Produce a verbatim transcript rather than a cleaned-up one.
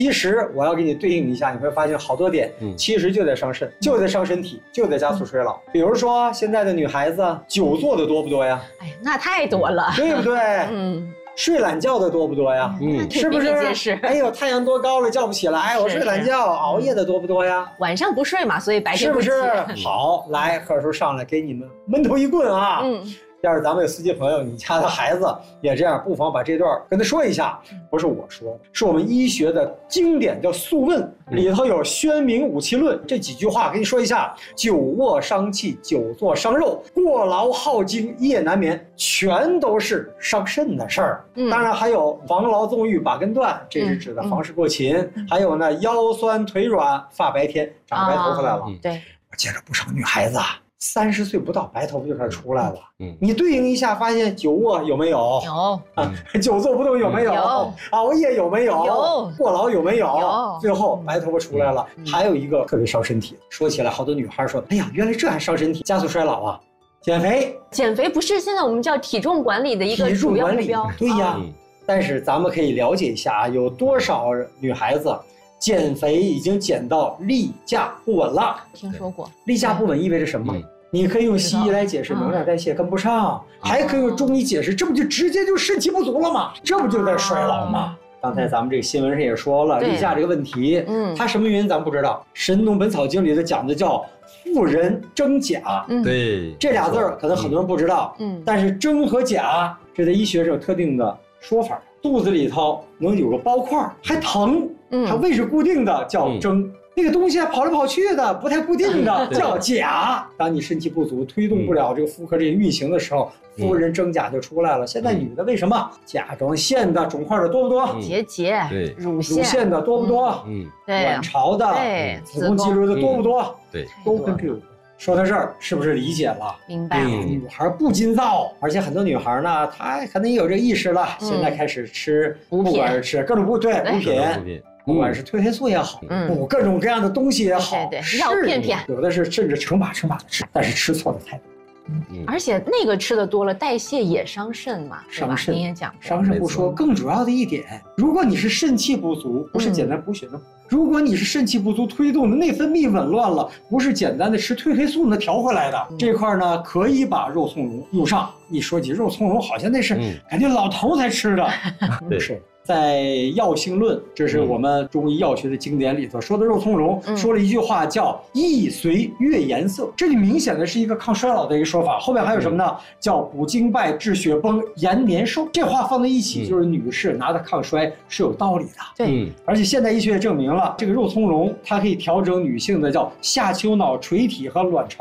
其实我要给你对应一下，你会发现好多点，嗯、其实就在伤肾，就在伤身体，就在加速衰老。比如说现在的女孩子久坐的多不多呀？ 哎呀，那太多了， 对不对？ 嗯。 睡懒觉的多不多呀？ 嗯， 是不是？哎呦，太阳多高了，叫不起来，我睡懒觉，熬夜的多不多呀？ 晚上不睡嘛，所以白天不起。是不是？好，来，贺叔上来给你们闷头一棍啊！嗯。要是咱们有司机朋友，你家的孩子也这样，不妨把这段跟他说一下。不是我说的，是我们医学的经典叫《素问》，里头有《宣明五气论》这几句话，跟你说一下：久卧伤气，久坐伤肉，过劳耗精，夜难眠，全都是伤肾的事儿。嗯、当然还有防劳纵欲，把根断，这是指的房事过勤。嗯嗯、还有呢，腰酸腿软，发白天，长白头发来了。 嗯、对， 我见着不少女孩子啊。三十岁不到，白头发就开始出来了。嗯，你对应一下，发现久卧有没有？ 有啊，久坐不动有没有？ 有。 熬夜有没有？ 有。 过劳有没有？ 有。 最后白头发出来了，嗯、还有一个特别伤身体。说起来，好多女孩说：“哎呀，原来这还伤身体，加速衰老啊！”减肥， 减肥不是现在我们叫体重管理的一个主要目标？ 对呀。嗯、但是咱们可以了解一下啊，有多少女孩子？减肥已经减到例假不稳了。 听说过。 例假不稳意味着什么？嗯、你可以用西医来解释能量代谢跟不上，嗯、还可以用中医解释，这不就直接就肾气不足了吗？这不就在衰老吗？嗯、刚才咱们这个新闻上也说了，例假这个问题，嗯，它什么原因咱不知道。《神农本草经》里头讲的叫妇人征甲， 嗯，对， 这俩字儿可能很多人不知道，嗯，但是征和甲这在医学上有特定的说法。肚子里头能有个包块，还疼。它位置固定的叫征，嗯、那个东西跑来跑去的不太固定的叫甲。当你肾气不足，推动不了这个妇科这个运行的时候，嗯、妇人征甲就出来了。现在女的为什么甲状腺的肿块的多不多？ 结节， 对， 乳腺， 乳腺的多不多？ 嗯， 对， 卵巢的， 对， 子宫肌瘤的多不多？ 对， 都跟这个。说到这儿，是不是理解了？ 明白了。 女孩不禁躁，而且很多女孩呢，她可能也有这个意识了，嗯、现在开始吃， 不管是吃各种补对补品，不管是褪黑素也好， 嗯、 补各种各样的东西也好， 对对，药片片， 有的是甚至成把成把的吃，但是吃错了太多。 嗯、而且那个吃的多了，代谢也伤肾嘛， 伤肾。 你也讲过， 伤肾不说，更主要的一点，如果你是肾气不足，不是简单补血的补。嗯如果你是肾气不足推动的内分泌紊乱了，不是简单的吃褪黑素能调回来的。嗯、这块呢，可以把肉苁蓉用上。一说起肉苁蓉，好像那是感觉老头才吃的，不是。在《药性论》，这是我们中医药学的经典里头说的肉苁蓉，嗯、说了一句话叫“易随月颜色”，这就明显的是一个抗衰老的一个说法。后面还有什么呢？叫补经脉、治血崩、延年寿。这话放在一起，就是女士拿它抗衰是有道理的。 对， 而且现代医学也证明了，这个肉苁蓉它可以调整女性的叫下丘脑垂体和卵巢。